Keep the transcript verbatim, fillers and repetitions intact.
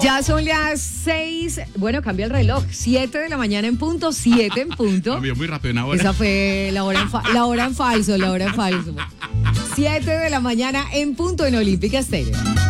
Ya son las seis, bueno, cambia el reloj, siete de la mañana en punto, siete en punto. Cambió muy rápido una hora. Esa fue la hora en, fa- la hora en falso, la hora en falso. siete de la mañana en punto en Olímpica Estéreo.